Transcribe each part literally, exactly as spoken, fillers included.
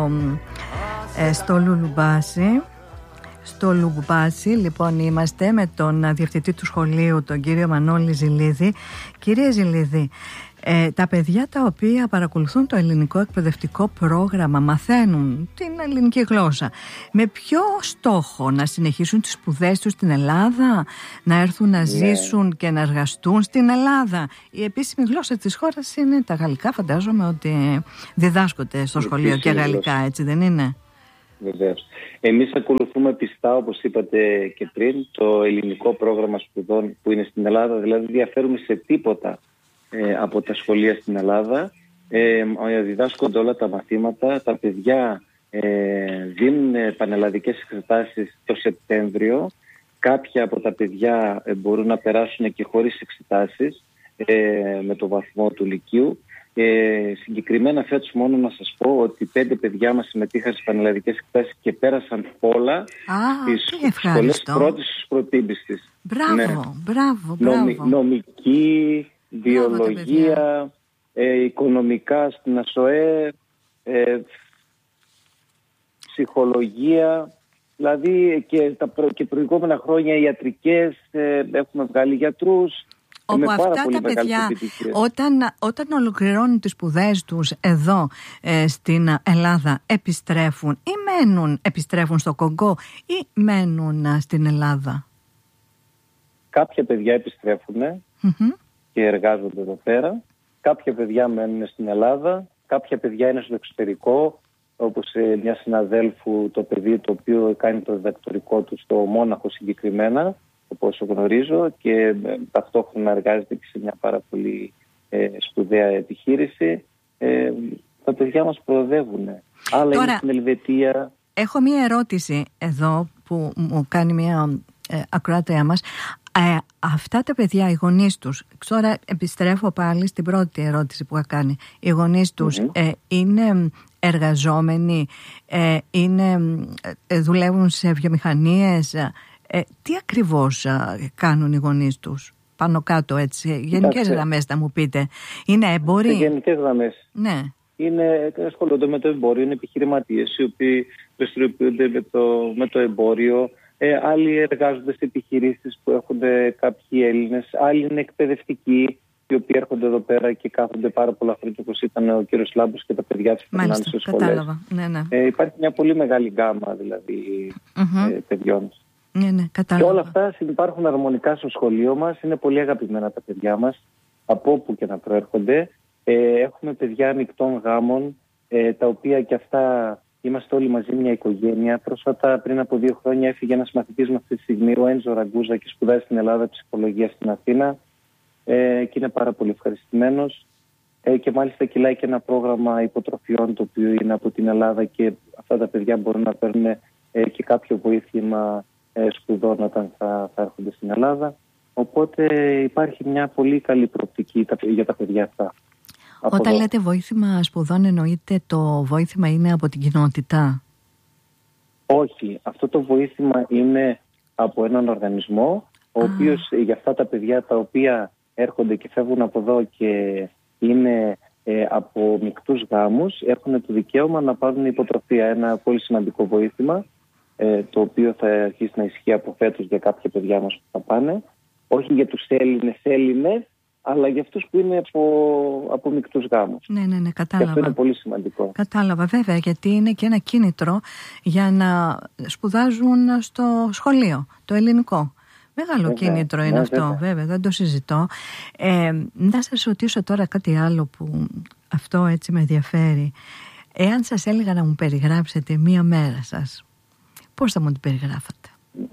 στο, ε, στο Λουλουμπάσι. Στο Λουλουμπάσι λοιπόν είμαστε με τον διευθυντή του σχολείου, τον κύριο Μανώλη Ζηλίδη. Κύριε Ζηλίδη, ε, τα παιδιά τα οποία παρακολουθούν το ελληνικό εκπαιδευτικό πρόγραμμα μαθαίνουν την ελληνική γλώσσα με ποιο στόχο? Να συνεχίσουν τις σπουδές τους στην Ελλάδα, να έρθουν να ζήσουν yeah. και να εργαστούν στην Ελλάδα? Η επίσημη γλώσσα της χώρας είναι τα γαλλικά, φαντάζομαι ότι διδάσκονται στο σχολείο και γαλλικά, έτσι δεν είναι? Βεβαίως. Εμείς ακολουθούμε πιστά, όπως είπατε και πριν, το ελληνικό πρόγραμμα σπουδών που είναι στην Ελλάδα. Δηλαδή διαφέρουμε σε τίποτα ε, από τα σχολεία στην Ελλάδα. Ε, διδάσκονται όλα τα μαθήματα. Τα παιδιά ε, δίνουν πανελλαδικές εξετάσεις το Σεπτέμβριο. Κάποια από τα παιδιά ε, μπορούν να περάσουν και χωρίς εξετάσεις ε, με το βαθμό του Λυκείου. Ε, συγκεκριμένα φέτος μόνο να σας πω ότι πέντε παιδιά μας συμμετείχαν στις πανελλαδικές εξετάσεις και πέρασαν όλα τις σχολές πρώτης προτίμησης. Μπράβο, ναι. μπράβο, μπράβο. Νομι, νομική, βιολογία, ε, οικονομικά στην ΑΣΟΕ, ε, ψυχολογία, δηλαδή και τα προ, και προηγούμενα χρόνια ιατρικές, ε, έχουμε βγάλει γιατρούς. Όπου αυτά τα παιδιά όταν, όταν ολοκληρώνουν τις σπουδές τους εδώ ε, στην Ελλάδα επιστρέφουν ή μένουν, επιστρέφουν στο Κονγκό ή μένουν ε, στην Ελλάδα? Κάποια παιδιά επιστρέφουν mm-hmm. και εργάζονται εδώ πέρα. Κάποια παιδιά μένουν στην Ελλάδα. Κάποια παιδιά είναι στο εξωτερικό, όπως ε, μια συναδέλφου, το παιδί το οποίο κάνει το διδακτορικό του στο Μόναχο συγκεκριμένα, όπως γνωρίζω, και ε, ταυτόχρονα εργάζεται και σε μια πάρα πολύ ε, σπουδαία επιχείρηση. Ε, τα παιδιά μας προοδεύουν. Άλλα Τώρα, είναι στην Ελβετία. Έχω μια ερώτηση εδώ που μου κάνει μια ε, ακροάτρια μας. Ε, αυτά τα παιδιά, οι γονείς τους, τώρα επιστρέφω πάλι στην πρώτη ερώτηση που είχα κάνει. Οι γονείς τους mm-hmm. ε, είναι εργαζόμενοι, ε, είναι, ε, δουλεύουν σε βιομηχανίες? Ε, τι ακριβώς α, κάνουν οι γονείς τους? Πάνω κάτω έτσι, γενικές γραμμές θα μου πείτε. Είναι έμποροι? Σε γενικές γραμμές. Ναι. Είναι, ασχολούνται με το εμπόριο, είναι επιχειρηματίες οι οποίοι δραστηριοποιούνται με το, με το εμπόριο. Ε, άλλοι εργάζονται σε επιχειρήσεις που έχουν κάποιοι Έλληνες. Άλλοι είναι εκπαιδευτικοί, οι οποίοι έρχονται εδώ πέρα και κάθονται πάρα πολλά χρόνια, όπως ήταν ο κύριος Λάμπος και τα παιδιά της περνάνε στις σχολές. Κατάλαβα. Ναι, ναι. Ε, υπάρχει μια πολύ μεγάλη γκάμα δηλαδή mm-hmm. ε, παιδιών. Ναι, ναι, και όλα αυτά υπάρχουν αρμονικά στο σχολείο μας. Είναι πολύ αγαπημένα τα παιδιά μας, από όπου και να προέρχονται. Ε, έχουμε παιδιά μεικτών γάμων, ε, τα οποία και αυτά είμαστε όλοι μαζί μια οικογένεια. Πρόσφατα, πριν από δύο χρόνια, έφυγε ένας μαθητής μου αυτή τη στιγμή, ο Έντζο Ραγκούζα, και σπουδάζει στην Ελλάδα ψυχολογία στην Αθήνα. Ε, και είναι πάρα πολύ ευχαριστημένος. Ε, και μάλιστα κυλάει και ένα πρόγραμμα υποτροφιών, το οποίο είναι από την Ελλάδα, και αυτά τα παιδιά μπορούν να παίρνουν ε, και κάποιο βοήθημα σπουδών όταν θα, θα έρχονται στην Ελλάδα. Οπότε υπάρχει μια πολύ καλή προοπτική για τα παιδιά αυτά. Όταν λέτε βοήθημα σπουδών, εννοείται το βοήθημα είναι από την κοινότητα? Όχι. Αυτό το βοήθημα είναι από έναν οργανισμό, ο ah. οποίος για αυτά τα παιδιά τα οποία έρχονται και φεύγουν από εδώ και είναι ε, από μεικτούς γάμους, έχουν το δικαίωμα να πάρουν υποτροφία. Ένα πολύ σημαντικό βοήθημα, το οποίο θα αρχίσει να ισχύει από φέτος για κάποια παιδιά μας που θα πάνε. Όχι για τους Έλληνες Έλληνες, αλλά για αυτούς που είναι από, από μεικτούς γάμους. Ναι, ναι, ναι, κατάλαβα. Και αυτό είναι πολύ σημαντικό. Κατάλαβα, βέβαια, γιατί είναι και ένα κίνητρο για να σπουδάζουν στο σχολείο, το ελληνικό. Μεγάλο βέβαια, κίνητρο είναι ναι, αυτό, βέβαια. βέβαια, δεν το συζητώ. Ε, να σας ρωτήσω τώρα κάτι άλλο που αυτό έτσι με ενδιαφέρει. Εάν σας έλεγα να μου περιγράψετε μία μέρα σας, πώς θα μου την περιγράφατε?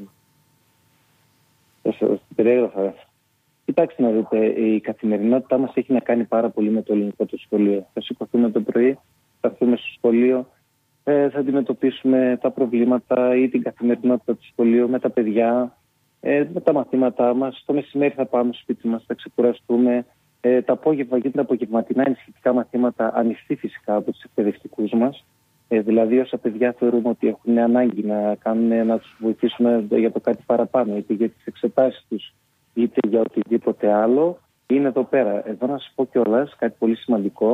Θα σας την περιγράφα. Κοιτάξτε να δείτε, η καθημερινότητά μας έχει να κάνει πάρα πολύ με το ελληνικό το σχολείο. Θα σηκωθούμε το πρωί, θα έρθουμε στο σχολείο, ε, θα αντιμετωπίσουμε τα προβλήματα ή την καθημερινότητα του σχολείου με τα παιδιά, ε, με τα μαθήματά μας. Το μεσημέρι θα πάμε στο σπίτι μας, θα ξεκουραστούμε. Ε, τα απόγευμα γίνονται απογευματινά ενισχυτικά μαθήματα, ανοιχτή φυσικά από τους εκπαιδευτικούς μας. Ε, δηλαδή, όσα παιδιά θεωρούμε ότι έχουν ανάγκη να, κάνουν, να τους βοηθήσουμε για το κάτι παραπάνω, είτε για τις εξετάσεις τους, είτε για οτιδήποτε άλλο, είναι εδώ πέρα. Εδώ να σας πω κιόλας κάτι πολύ σημαντικό.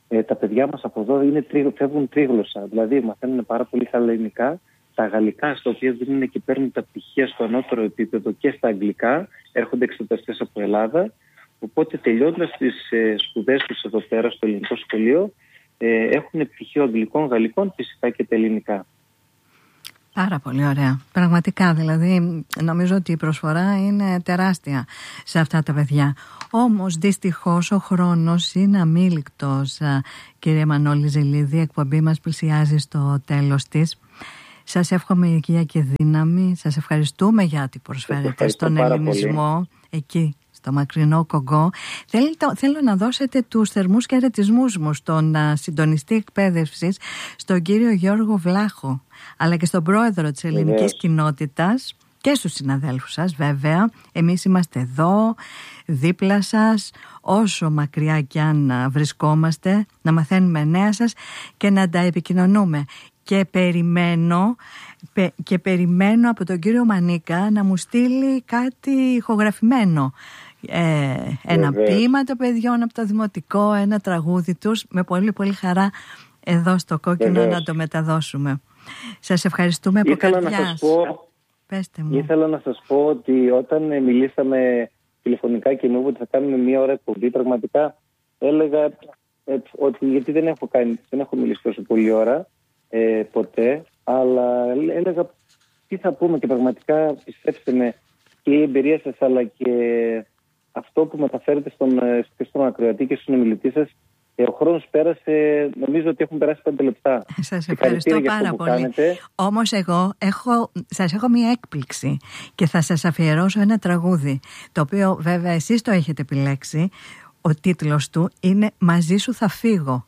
Ε, τα παιδιά μας από εδώ είναι τρί, φεύγουν τρίγλωσσα, δηλαδή μαθαίνουν πάρα πολύ καλά ελληνικά. Τα γαλλικά, στα οποία δίνουν και παίρνουν τα πτυχία στο ανώτερο επίπεδο, και στα αγγλικά, έρχονται εξεταστές από Ελλάδα. Οπότε τελειώνοντας τις ε, σπουδές τους εδώ πέρα στο ελληνικό σχολείο, ε, έχουν πτυχίο αγγλικών, γαλλικών, φυσικά και τα ελληνικά. Πάρα πολύ ωραία. Πραγματικά, δηλαδή, νομίζω ότι η προσφορά είναι τεράστια σε αυτά τα παιδιά. Όμως, δυστυχώς, ο χρόνος είναι αμήλικτος. Κύριε Μανώλη Ζηλίδη, η εκπομπή μας πλησιάζει στο τέλος της. Σας εύχομαι υγεία και δύναμη. Σας ευχαριστούμε για ό,τι προσφέρετε στον ελληνισμό πολύ. Εκεί στο μακρινό Κογκό. Θέλω, θέλω να δώσετε τους θερμούς χαιρετισμούς μου στον uh, συντονιστή εκπαίδευσης, στον κύριο Γιώργο Βλάχο, αλλά και στον πρόεδρο της ελληνικής Βεβαίως. κοινότητας και στους συναδέλφους σας βέβαια. Εμείς είμαστε εδώ, δίπλα σας, όσο μακριά κι αν βρισκόμαστε, να μαθαίνουμε νέα σας και να τα επικοινωνούμε. Και περιμένω, και περιμένω από τον κύριο Μανίκα να μου στείλει κάτι ηχογραφημένο. Ε, ένα ποίημα των παιδιών από το δημοτικό, ένα τραγούδι τους. Με πολύ πολύ χαρά εδώ στο Κόκκινο Βεβαίως. να το μεταδώσουμε. Σας ευχαριστούμε από ήθελα καρδιάς. Να σας πω, Πέστε μου. Ήθελα να σας πω ότι όταν μιλήσαμε τηλεφωνικά και μου είπε ότι θα κάνουμε μία ώρα εκπομπή, πραγματικά έλεγα ε, ότι γιατί δεν έχω, κάνει, δεν έχω μιλήσει τόσο πολλή ώρα ε, ποτέ, αλλά έλεγα τι θα πούμε, και πραγματικά πιστέψτε με, και η εμπειρία σας αλλά και αυτό που μεταφέρετε στον, στον ακροατή και στον ομιλητή σας, ο χρόνος πέρασε, νομίζω ότι έχουν περάσει πέντε λεπτά. Σας ευχαριστώ πάρα πολύ. Όμως εγώ έχω, σας έχω μία έκπληξη και θα σας αφιερώσω ένα τραγούδι, το οποίο βέβαια εσείς το έχετε επιλέξει. Ο τίτλος του είναι «Μαζί σου θα φύγω».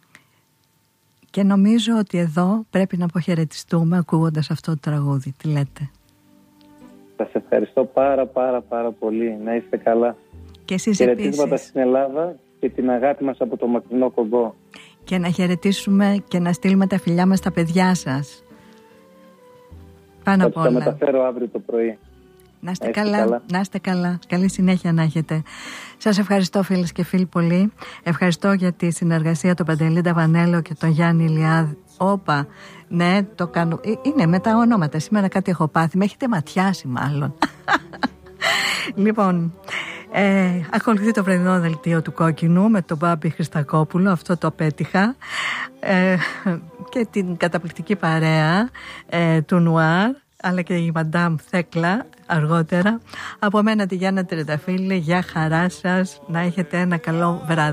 Και νομίζω ότι εδώ πρέπει να αποχαιρετιστούμε ακούγοντας αυτό το τραγούδι. Τι λέτε? Σας ευχαριστώ πάρα πάρα πάρα πολύ. Να είστε καλά. Και εσείς χαιρετίσματα επίσης. Στην Ελλάδα και την αγάπη μας από το μακρινό Κογκό. Και να χαιρετήσουμε και να στείλουμε τα φιλιά μας στα παιδιά σας. Πάνω απ' όλα. Θα μεταφέρω αύριο το πρωί. Να είστε καλά, καλά, να είστε καλά. Καλή συνέχεια να έχετε. Σας ευχαριστώ φίλες και φίλοι πολύ. Ευχαριστώ για τη συνεργασία τον Παντελή Ταβανέλο και τον Γιάννη Ηλιάδη. Όπα, ναι, το κάνω. Είναι με τα ονόματα. Σήμερα κάτι έχω πάθει. Με έχετε ματιάσει μάλλον. Λοιπόν, ε, ακολουθεί το πρωινό δελτίο του Κόκκινου με τον Μπάμπη Χριστακόπουλο. Αυτό το πέτυχα. Ε, και την καταπληκτική παρέα ε, του Νουάρ, αλλά και η Μαντάμ Θέκλα αργότερα. Από μένα τη Γιάννα Τρενταφύλλη, για χαρά σας, να έχετε ένα καλό βράδυ.